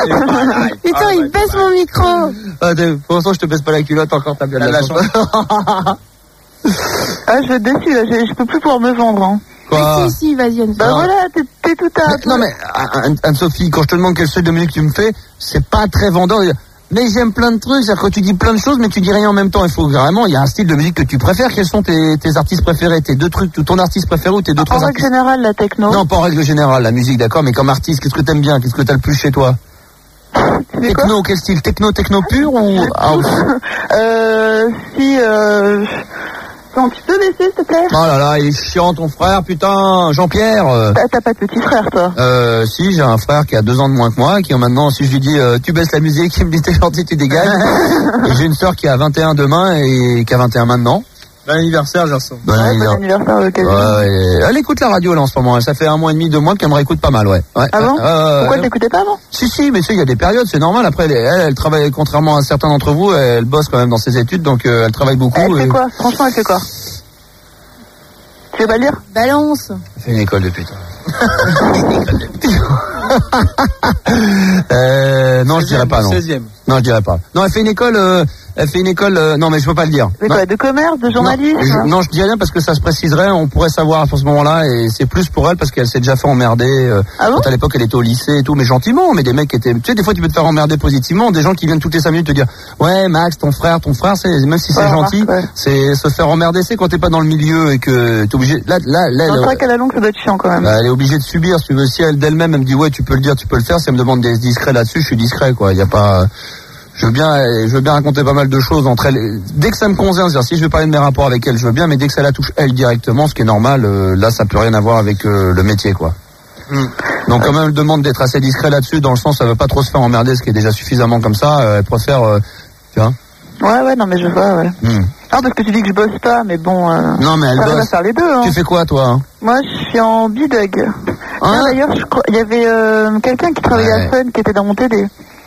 Putain, il baisse mon micro. Pour l'instant, je te baisse pas la culotte encore, t'as bien de la chance. Ah, je vais être déçu, là. Je peux plus pouvoir me vendre, hein. Quoi? Si, vas-y, Anne. Bah voilà, t'es tout à... Non mais, Anne-Sophie, quand je te demande quel style de musique tu me fais, c'est pas très vendeur. Mais j'aime plein de trucs, c'est-à-dire que tu dis plein de choses, mais tu dis rien en même temps. Il faut vraiment, il y a un style de musique que tu préfères. Quels sont tes artistes préférés, tes deux trucs, ton artiste préféré ou tes deux, trois artistes? En règle générale, la techno. Non, pas en règle générale, la musique, d'accord, mais comme artiste, qu'est-ce que t'aimes bien? Qu'est-ce que t'as le plus chez toi? Techno, quel style? Techno pur ou house? Non, tu peux baisser, s'il te plaît? Oh là là, il est chiant ton frère, putain, Jean-Pierre. T'as pas de petit frère, toi? Si, j'ai un frère qui a 2 ans de moins que moi, qui maintenant, si je lui dis tu baisses la musique, il me dit t'es gentil, tu dégages. Et j'ai une sœur qui a 21 demain et qui a 21 maintenant. Bon anniversaire, Gerson. Bon anniversaire, elle écoute la radio là en ce moment, ça fait 1 mois et demi, 2 mois qu'elle me réécoute pas mal, ouais. Ah bon? Pourquoi t'écoutais pas avant? Si, mais tu sais, il y a des périodes, c'est normal. Après, elle travaille, contrairement à certains d'entre vous, elle bosse quand même dans ses études, donc elle travaille beaucoup. Elle fait quoi? Franchement, elle fait quoi? Tu veux pas le dire? Balance. Elle fait une école de putain. Non, je dirais pas, non. 16e. Non, je dirais pas. Non, elle fait une école, non, mais je peux pas le dire. Mais quoi, de commerce, de journalisme? Non, je dis rien parce que ça se préciserait, on pourrait savoir à ce moment-là, et c'est plus pour elle parce qu'elle s'est déjà fait emmerder. Ah bon? Quand à l'époque elle était au lycée et tout, mais gentiment, mais des mecs qui étaient, tu sais, des fois tu peux te faire emmerder positivement, des gens qui viennent toutes les 5 minutes te dire, ouais, Max, ton frère, c'est, même si c'est gentil, c'est se faire emmerder, c'est quand t'es pas dans le milieu et que t'es obligé, là, c'est vrai qu'à la longue, ça doit être chiant quand même. Elle est obligée de subir, si tu veux, si elle d'elle-même, elle me dit, ouais, tu peux le dire, tu peux le faire, si elle me demande d'être discret là-dessus, je suis discret, quoi, y a pas, je veux bien raconter pas mal de choses entre elles. Dès que ça me concerne, c'est-à-dire si je vais parler de mes rapports avec elle, je veux bien, mais dès que ça la touche elle directement, ce qui est normal, là ça peut rien avoir avec le métier, quoi. Donc quand même elle demande d'être assez discret là-dessus, dans le sens ça veut pas trop se faire emmerder, ce qui est déjà suffisamment comme ça, elle préfère, tu vois. Ouais, non mais je vois, ouais. Ah, parce que tu dis que je bosse pas, mais bon, non mais elle bosse. Va faire les deux, hein. Tu fais quoi toi, hein? Moi je suis en bidug. D'ailleurs, je crois, il y avait quelqu'un qui travaillait à Fun qui était dans mon TD.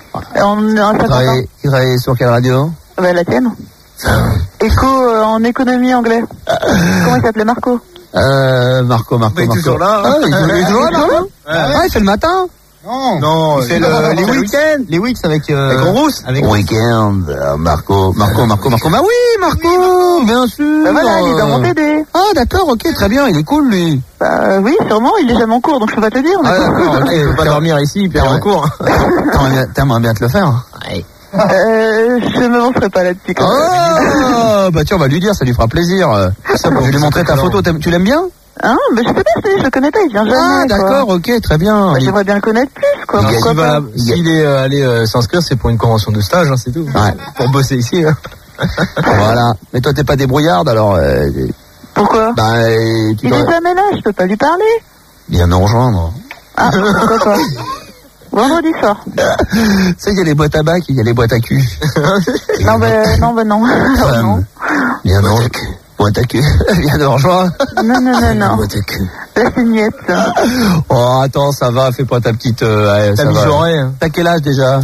Il travaille sur quelle radio? Bah, la tienne. Éco en économie anglais. Comment il s'appelait? Marco. Marco. Il est toujours là. Ah, il est toujours là. Ah, il fait le matin. Non, il fait les week-ends. Les weeks avec Rousse. Week-end, Marco. Bah oui, Marco, bien sûr. Bah voilà, il est dans mon TD. Ah, d'accord, ok, très bien, il est cool, lui. Bah oui, sûrement, il est jamais en cours, donc je peux pas te le dire. Ah, d'accord, ok, il peut pas dormir ici, puis en cours. T'aimerais bien te le faire? Ouais. Je me lancerai pas là-dessus. Oh, bah tiens, on va lui dire, ça lui fera plaisir. Ça, pour lui montrer ta photo, tu l'aimes bien? Ah, mais je peux tester, je le connais pas, il vient jamais. Ah, d'accord, ok, très bien. Bah, j'aimerais bien le connaître plus, quoi. S'il est allé s'inscrire, c'est pour une convention de stage, hein, c'est tout. Ouais. Pour bosser ici. Hein. Voilà. Mais toi, t'es pas débrouillarde, alors. Pourquoi? Bah, il est jamais là, je peux pas lui parler. Viens nous rejoindre. Ah, pourquoi pas? Vendredi soir. Tu sais, il y a les boîtes à bac, il y a les boîtes à cul. Non. Viens donc. Boîte à cul. Viens nous rejoindre. Non. Boîte à cul. La signette. Oh, attends, ça va, fais pas ta petite... T'as mijauré, hein. T'as quel âge déjà?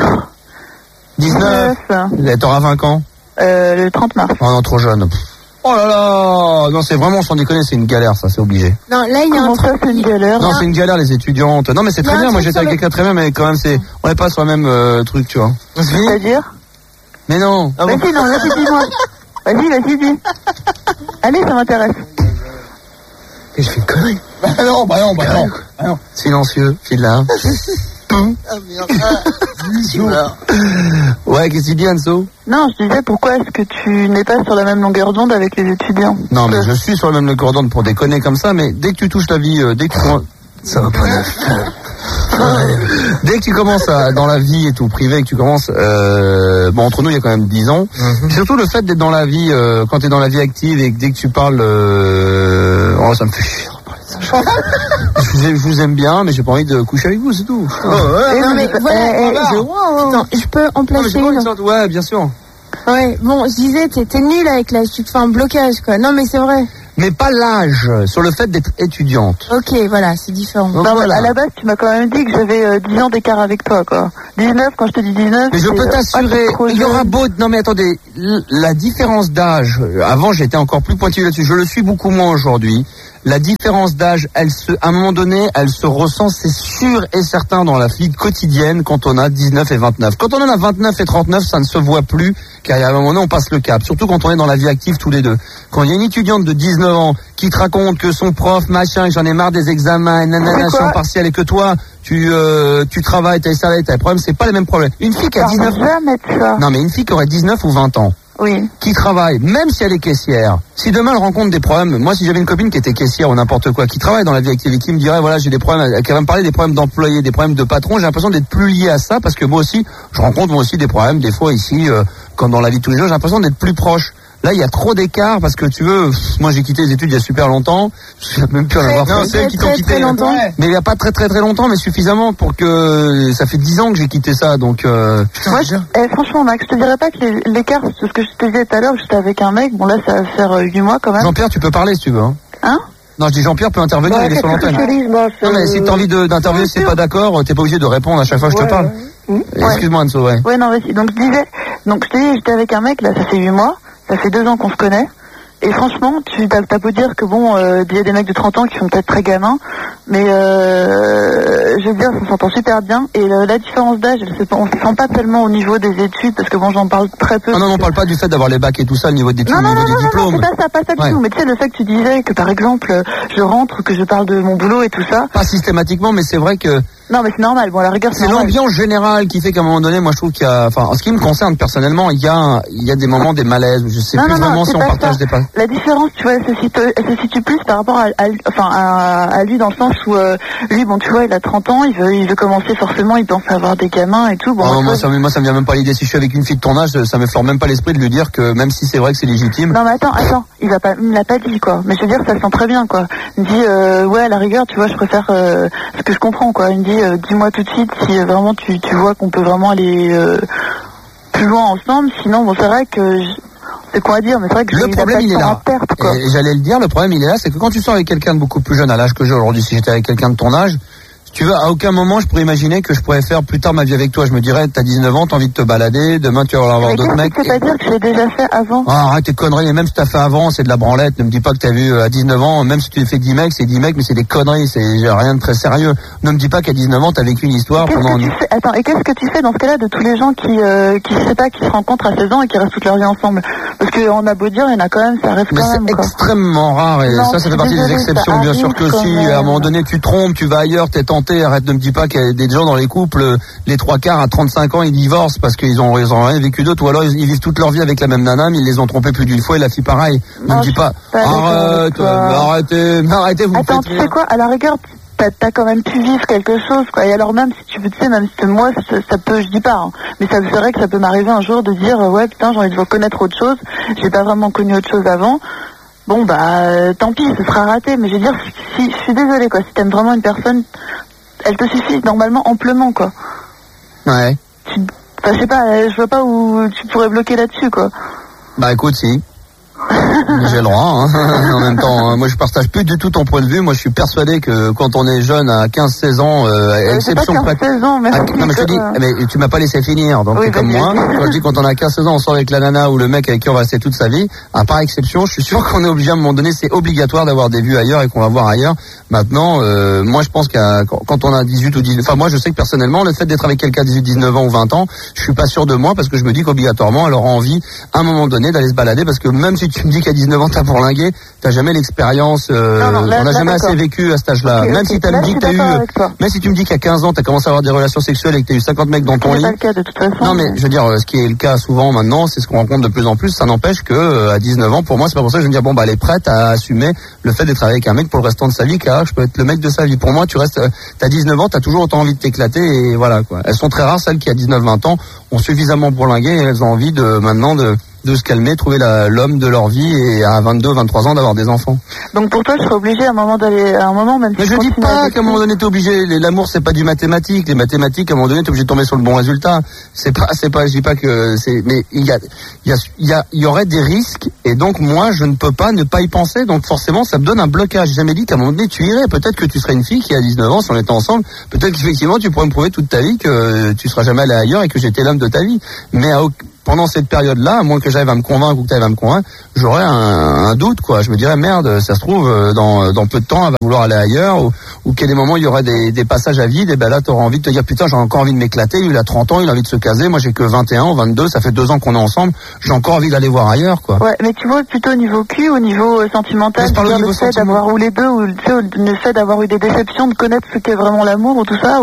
19. T'auras 20 ans? Le 30 mars. Oh non, trop jeune. Oh là là. Non, c'est vraiment, sans déconner, c'est une galère, ça, c'est obligé. Non, là, il y a un truc. C'est une galère. Non, c'est une galère, les étudiantes. Non, mais c'est très bien, moi j'étais avec quelqu'un très bien, mais quand même, on n'est pas sur le même truc, tu vois. C'est-à-dire? Mais non. Vas-y, dis-moi. Vas-y, dis. Allez, ça m'intéresse. Et je fais une connerie. Bah non. Silencieux, file là. Ouais, qu'est-ce que tu dis, Anso? Non, je disais, pourquoi est-ce que tu n'es pas sur la même longueur d'onde avec les étudiants? Non, mais je suis sur la même longueur d'onde pour déconner comme ça, mais dès que tu touches la vie, dès que tu... Ça va pas neuf. Dès que tu commences dans la vie et tout, privé, que tu commences, bon, entre nous, il y a quand même 10 ans. Surtout le fait d'être dans la vie, quand tu es dans la vie active et que dès que tu parles, oh, ça me fait chier. Je vous aime bien, mais j'ai pas envie de coucher avec vous, c'est tout. Non, mais voilà. Je peux en placer une. Ouais, bien sûr. Ouais, bon, je disais, t'es nul avec l'âge, tu te fais un blocage, quoi. Non, mais c'est vrai. mais pas l'âge, sur le fait d'être étudiante. Ok, voilà, c'est différent. Non, voilà. à la base, tu m'as quand même dit que j'avais 10 ans d'écart avec toi, quoi. 19, quand je te dis 19... Mais je peux t'assurer, il y aura beau... Non mais attendez, la différence d'âge, avant j'étais encore plus pointilleux là-dessus, je le suis beaucoup moins aujourd'hui. La différence d'âge, à un moment donné, elle se ressent, c'est sûr et certain dans la vie quotidienne quand on a 19 et 29. Quand on en a 29 et 39, ça ne se voit plus, car à un moment donné, on passe le cap. Surtout quand on est dans la vie active tous les deux. Quand il y a une étudiante de 19 ans qui te raconte que son prof, machin, que j'en ai marre des examens, et nanana, je suis en partiel, et que toi, tu travailles, t'as les salaires, t'as les problèmes, c'est pas les mêmes problèmes. Une fille qui a 19 ans. Non, mais une fille qui aurait 19 ou 20 ans. Oui. Qui travaille, même si elle est caissière, si demain elle rencontre des problèmes, moi si j'avais une copine qui était caissière ou n'importe quoi, qui travaille dans la vie active et qui me dirait voilà j'ai des problèmes, qui va me parler des problèmes d'employés, des problèmes de patron, j'ai l'impression d'être plus lié à ça parce que moi aussi, je rencontre moi aussi des problèmes, des fois ici, comme dans la vie de tous les jours, j'ai l'impression d'être plus proche. Là, il y a trop d'écart parce que tu veux, moi j'ai quitté les études il y a super longtemps, je sais même plus en avoir fait. C'est elles qui t'ont quitté longtemps. Mais il n'y a pas très longtemps, mais suffisamment pour que ça fait 10 ans que j'ai quitté ça, donc. Moi, franchement, Max, je te dirais pas que l'écart, c'est ce que je te disais tout à l'heure, j'étais avec un mec, bon là, ça va faire 8 mois quand même. Jean-Pierre, tu peux parler si tu veux. Hein? Non, je dis Jean-Pierre peut intervenir, il est sur l'antenne. Non, mais si t'as envie d'intervenir, si t'es pas d'accord, t'es pas obligé de répondre à chaque fois que je te parle. Excuse-moi, Anso, ouais. Ouais, non, vas-y. Donc, je disais, je te dis, j'étais avec un mec, là, ça fait 8 mois. Ça fait 2 ans qu'on se connaît. Et franchement, t'as beau dire que bon, il y a des mecs de 30 ans qui sont peut-être très gamins, mais je veux dire, on s'entend super bien. Et la différence d'âge, on se sent pas tellement au niveau des études, parce que bon, j'en parle très peu. Non, on parle pas du fait d'avoir les bacs et tout ça, au niveau des études, au niveau des diplômes. Non, c'est pas ça du tout. Mais tu sais, le fait que tu disais que par exemple, je rentre, que je parle de mon boulot et tout ça. Pas systématiquement, mais c'est vrai que. Non, mais c'est normal. Bon, à la rigueur, c'est l'ambiance générale qui fait qu'à un moment donné, moi, je trouve qu'il y a, enfin, en ce qui me concerne personnellement, il y a des moments, des malaises. Je sais plus vraiment si on partage des pas. La différence, tu vois, elle se situe plus par rapport à lui dans le sens où lui, bon, tu vois, il a 30 ans, il veut commencer forcément, il pense avoir des gamins et tout. Bon, moi, ça me vient même pas l'idée. Si je suis avec une fille de ton âge, ça me flore même pas l'esprit de lui dire que même si c'est vrai que c'est légitime. Non, mais attends, il me l'a pas dit, quoi. Mais je veux dire, ça se sent très bien, quoi. Il me dit, ouais, à la rigueur, tu vois, je préfère ce que je comprends, quoi. Il me dit, dis-moi tout de suite si vraiment tu vois qu'on peut vraiment aller plus loin ensemble. Sinon, bon, c'est vrai que c'est quoi à dire, mais c'est vrai que le problème il est là. Et j'allais le dire, le problème il est là, c'est que quand tu sors avec quelqu'un de beaucoup plus jeune à l'âge que j'ai aujourd'hui, si j'étais avec quelqu'un de ton âge, tu veux, à aucun moment je pourrais imaginer que je pourrais faire plus tard ma vie avec toi. Je me dirais, t'as 19 ans, t'as envie de te balader, demain tu vas avoir d'autres mecs. C'est-à-dire que j'ai déjà fait avant. Ah, arrête tes conneries, et même si t'as fait avant, c'est de la branlette. Ne me dis pas que t'as vu à 19 ans, même si tu fais 10 mecs, c'est 10 mecs, mais c'est des conneries, c'est rien de très sérieux. Ne me dis pas qu'à 19 ans, t'as vécu une histoire pendant... Attends, et qu'est-ce que tu fais dans ce cas-là de tous les gens qui se rencontrent à 16 ans et qui restent toute leur vie ensemble? Parce qu'on a beau dire, il y en a quand même, ça reste quand même. C'est extrêmement rare, et non, ça fait partie des exceptions, bien sûr que si. À un moment donné, tu trompes, tu vas ailleurs, t'es tenté, arrête de me dire pas qu'il y a des gens dans les couples, les 3/4 à 35 ans, ils divorcent parce qu'ils ont rien vécu d'autre, ou alors ils vivent toute leur vie avec la même nana, mais ils les ont trompés plus d'une fois et la fille pareil. Ne me dis pas, arrêtez, vous Attends, tu sais quoi, à la rigueur, t'as quand même pu vivre quelque chose, quoi. Et alors même si tu veux, tu sais, même si moi, ça peut, je dis pas, hein, mais ça c'est vrai que ça peut m'arriver un jour de dire, ouais, putain, j'ai envie de connaître autre chose, j'ai pas vraiment connu autre chose avant. Bon, bah, tant pis, ce sera raté, mais je veux dire, si je suis désolée, quoi, si t'aimes vraiment une personne, elle te suffit normalement amplement, quoi. Ouais. Je sais pas, je vois pas où tu pourrais bloquer là-dessus, quoi. Bah écoute, si. J'ai le droit, hein. En même temps, moi je partage plus du tout ton point de vue. Moi je suis persuadé que quand on est jeune à 15-16 ans, exception près... 16 ans, merci. Non mais je te dis, mais tu m'as pas laissé finir, donc oui, comme moi. Quand je dis quand on a 15-16 ans, on sort avec la nana ou le mec avec qui on va rester toute sa vie, à part exception, je suis sûr qu'on est obligé à un moment donné, c'est obligatoire d'avoir des vues ailleurs et qu'on va voir ailleurs. Maintenant, moi je pense qu'à quand on a 18 ou 19, enfin moi je sais que personnellement, le fait d'être avec quelqu'un à 18, 19 ans ou 20 ans, je suis pas sûr de moi parce que je me dis qu'obligatoirement, elle aura envie à un moment donné d'aller se balader parce que même si tu me dis qu'à 19 ans t'as bourlingué, t'as jamais l'expérience, on n'a jamais assez vécu à cet âge-là. Okay, même si tu me dis que t'as eu, même si tu me dis qu'à 15 ans t'as commencé à avoir des relations sexuelles et que t'as eu 50 mecs dans ton lit. C'est pas le cas de toute façon. Non mais je veux dire, ce qui est le cas souvent maintenant, c'est ce qu'on rencontre de plus en plus. Ça n'empêche que à 19 ans, pour moi, c'est pas pour ça que je vais me dire bon bah elle est prête à assumer le fait d'être avec un mec pour le restant de sa vie, car je peux être le mec de sa vie. Pour moi, tu restes, t'as 19 ans, t'as toujours autant envie de t'éclater et voilà quoi. Elles sont très rares celles qui à 19-20 ans ont suffisamment bourlingué et elles ont envie de maintenant de se calmer, trouver l'homme de leur vie et à 22, 23 ans d'avoir des enfants. Donc pour toi, je serais obligé à un moment même mais si je dis pas qu'à un moment donné t'es obligé. L'amour c'est pas du mathématique. Les mathématiques à un moment donné t'es obligé de tomber sur le bon résultat. C'est pas. Je dis pas que c'est. Mais il y aurait des risques et donc moi je ne peux pas ne pas y penser. Donc forcément ça me donne un blocage. J'ai jamais dit qu'à un moment donné tu irais. Peut-être que tu serais une fille qui a 19 ans si on était ensemble. Peut-être qu'effectivement tu pourrais me prouver toute ta vie que tu seras jamais allé ailleurs et que j'étais l'homme de ta vie. Mais pendant cette période-là, à moins que j'arrive à me convaincre ou que tu arrives à me convaincre, j'aurais un doute, quoi. Je me dirais, merde, ça se trouve, dans peu de temps, elle va vouloir aller ailleurs, ou qu'il y a des moments où il y aurait des passages à vide, et ben là, tu auras envie de te dire, putain, j'ai encore envie de m'éclater, il a 30 ans, il a envie de se caser, moi j'ai que 21 ou 22, ça fait 2 ans qu'on est ensemble, j'ai encore envie d'aller voir ailleurs, quoi. Ouais, mais tu vois, plutôt au niveau cul, au niveau sentimental, le fait d'avoir, ou les deux, ou le fait d'avoir eu des déceptions, de connaître ce qu'est vraiment l'amour, ou tout ça,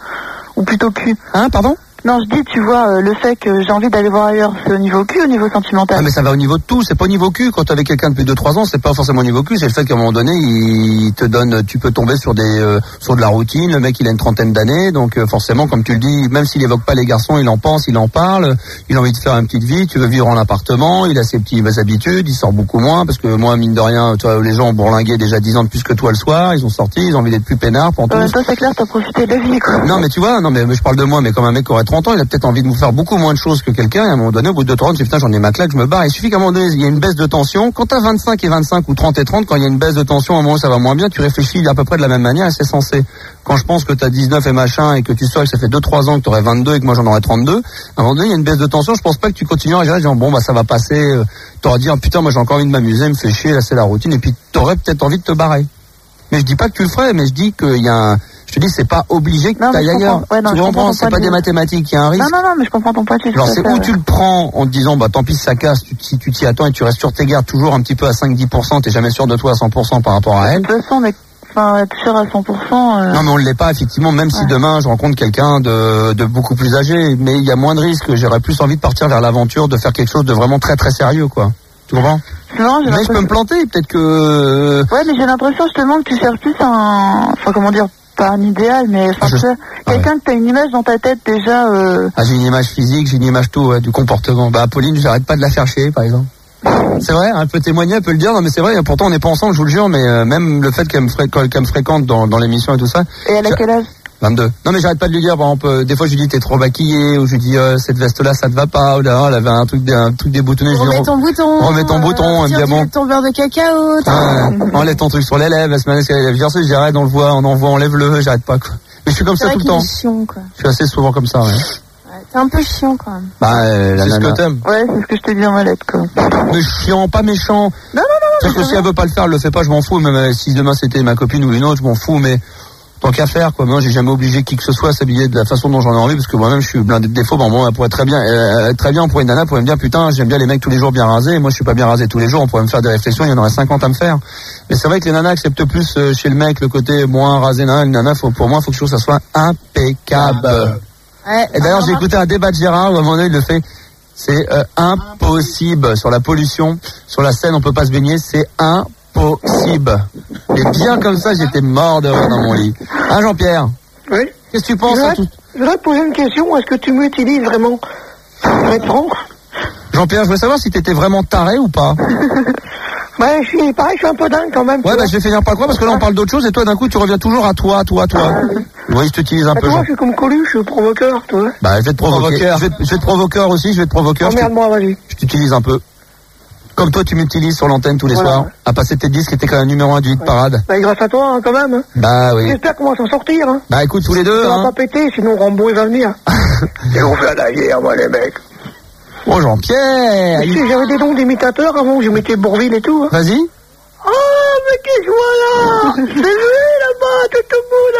ou plutôt cul. Hein, pardon? Non, je dis, tu vois, le fait que j'ai envie d'aller voir ailleurs, c'est au niveau cul, au niveau sentimental. Ah, mais ça va au niveau de tout, c'est pas au niveau cul. Quand t'es avec quelqu'un depuis 2-3 ans, c'est pas forcément au niveau cul, c'est le fait qu'à un moment donné, il te donne, tu peux tomber sur de la routine, le mec il a une trentaine d'années, donc forcément, comme tu le dis, même s'il évoque pas les garçons, il en pense, il en parle, il a envie de faire une petite vie, tu veux vivre en appartement, il a ses petites habitudes, il sort beaucoup moins, parce que moi, mine de rien, toi, les gens ont bourlingué déjà 10 ans de plus que toi le soir, ils ont sorti, ils ont envie d'être plus peinards, pour toi, c'est clair, t'as profité de la vie, quoi. Non, mais tu vois, mais je parle de moi, mais comme un mec qui aurait 30 ans, il a peut-être envie de faire beaucoup moins de choses que quelqu'un, et à un moment donné, au bout de 2-3 ans, tu dis putain, j'en ai ma claque, je me barre. Il suffit qu'à un moment donné, il y a une baisse de tension. Quand t'as 25 et 25 ou 30 et 30, quand il y a une baisse de tension, à un moment où ça va moins bien, tu réfléchis à peu près de la même manière et c'est censé. Quand je pense que t'as 19 et machin et que tu sors et que ça fait 2-3 ans que t'aurais 22 et que moi j'en aurais 32, à un moment donné, il y a une baisse de tension, je pense pas que tu continueras à dire bon, bah, ça va passer, t'auras dit, putain, moi j'ai encore envie de m'amuser, me fait chier, là c'est la routine, et puis t'aurais peut-être envie de te barrer. Mais je dis pas que tu le ferais, mais je dis qu'il y a un, je te dis, c'est pas obligé que tu ailles ailleurs. Ouais, non, tu comprends, c'est pas des mathématiques, il y a un risque. Non, mais je comprends ton point de vue. Alors c'est où tu le prends en te disant, bah tant pis si ça casse, si tu t'y attends et tu restes sur tes gardes toujours un petit peu à 5-10%, t'es jamais sûr de toi à 100% par rapport à elle. De toute façon, on est être sûr à 100%. Non, mais on ne l'est pas, effectivement, même si demain je rencontre quelqu'un de beaucoup plus âgé, mais il y a moins de risques, j'aurais plus envie de partir vers l'aventure, de faire quelque chose de vraiment très très sérieux, quoi. Tu comprends? Non, mais je peux me planter, peut-être que... Ouais, mais j'ai l'impression justement que tu cherches plus pas un idéal, mais quelqu'un que t'as une image dans ta tête déjà. J'ai une image physique, j'ai une image tout, du comportement. Bah, Pauline, j'arrête pas de la faire chier, par exemple. C'est vrai, elle peut témoigner, elle peut le dire, non mais c'est vrai, pourtant on n'est pas ensemble, je vous le jure, mais même le fait qu'elle me fréquente dans l'émission et tout ça. Et elle a quel âge? 22. Non mais j'arrête pas de lui dire, par exemple, des fois je lui dis t'es trop maquillée, ou je lui dis cette veste là ça te va pas, ou là elle avait un truc déboutonné. Remets ton bouton. Remets ton bouton, bon. Ton beurre de cacao. Enlève ton truc sur les lèvres, elle se met les lèvres, je dirais, on le voit, on envoie, enlève-le, j'arrête pas quoi. Mais je suis comme ça tout le temps. Chiant, quoi. Je suis assez souvent comme ça, ouais. T'es un peu chiant quand même. C'est ce que t'aimes. Ouais, c'est ce que je t'ai dit en mallette, quoi. Mais chiant, pas méchant. Non. Parce que si elle veut pas le faire, elle le fait pas, je m'en fous. Même si demain c'était ma copine ou une autre, je m'en fous, mais tant qu'à faire, quoi. Moi, j'ai jamais obligé qui que ce soit à s'habiller de la façon dont j'en ai envie, parce que moi-même, je suis blindé de défauts. Bon, moi, elle pourrait très bien pour une nana, pourrait me dire, putain, j'aime bien les mecs tous les jours bien rasés. Moi, je suis pas bien rasé tous les jours. On pourrait me faire des réflexions, il y en aurait 50 à me faire. Mais c'est vrai que les nanas acceptent plus chez le mec le côté moins rasé. Les nanas, pour moi, faut que ça soit impeccable. Ouais, et d'ailleurs, j'ai écouté un débat de Gérard où à un moment donné, il le fait. C'est impossible sur la pollution, sur la Seine, on peut pas se baigner, c'est impossible. Et bien comme ça, j'étais mort de rire dans mon lit. Hein, Jean-Pierre? Oui. Qu'est-ce que tu penses à tout? Je voudrais te poser une question. Est-ce que tu m'utilises vraiment pour être franc? Jean-Pierre, je veux savoir si t'étais vraiment taré ou pas. Ouais, je suis un peu dingue quand même. Ouais, bah je vais finir par quoi, parce que là on parle d'autre chose et toi d'un coup tu reviens toujours à toi. Oui, je t'utilise un peu. Toi, je suis comme Coluche, je suis provoqueur, toi. Bah je vais te provoquer. Je vais te provoqueur aussi, je vais te provoqueur. Emmerde-moi, vas-y. Je t'utilise un peu. Comme toi tu m'utilises sur l'antenne tous les soirs, à passer tes disques qui étaient quand même numéro 1 du hit parade. Bah grâce à toi, hein, quand même. Hein. Bah oui. J'espère qu'on va s'en sortir. Hein. Bah écoute, tous les deux. On va pas péter, sinon Rambo il va venir. Et on fait la guerre, moi les mecs. Oh Jean-Pierre. J'avais des dons d'imitateurs avant, je mettais Bourville et tout. Hein. Vas-y. Oh, mais qui je vois là? C'est lui là-bas, tout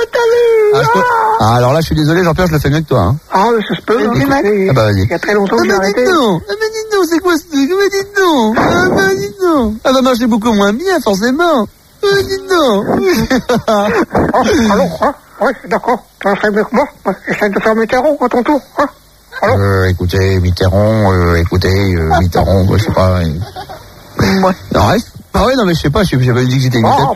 le monde, t'as vu? Alors là, je suis désolé, Jean-Pierre, je le fais mieux que toi. Hein. Ah, mais ça se peut. Ah bah vas-y. Il y a très longtemps que j'ai arrêté. Dites donc, c'est quoi ce truc? Mais dites donc. Dites donc. Elle va marcher beaucoup moins bien, forcément. Dites donc. Alors, ouais, d'accord. Tu vas faire mieux que moi. Essaye de faire Mitterrand à ton tour. Écoutez, Mitterrand, je sais pas. Ouais. Non, reste. Ah ouais, non, mais je sais pas, j'avais dit que j'étais imité.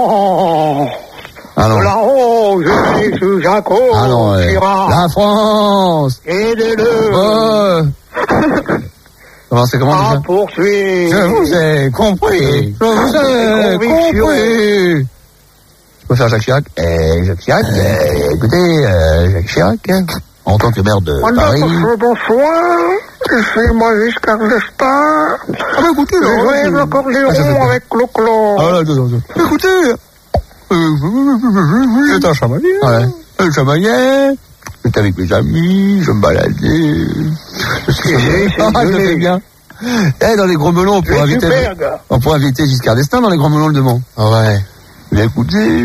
Alors. Là-haut, je suis sous Jaco. Alors, la France. Aidez-le. C'est comment déjà? Poursuivre. Je vous ai compris. Je vous ai compris. Je peux faire Jacques Chirac. Jacques Chirac, écoutez, Jacques Chirac, en tant que maire de Paris. Bonsoir. Je suis moi Giscard d'Estaing. Ah bah écoutez, je joue l'accordéon avec Clo-Clo. Ah là, écoutez, c'est un chamalier. Ouais. Le chamalier. J'étais avec mes amis, je me baladais. Je fais bien. Dans les gros melons, on pourrait inviter Giscard d'Estaing dans les gros melons le Mans. Ouais. Mais écoutez.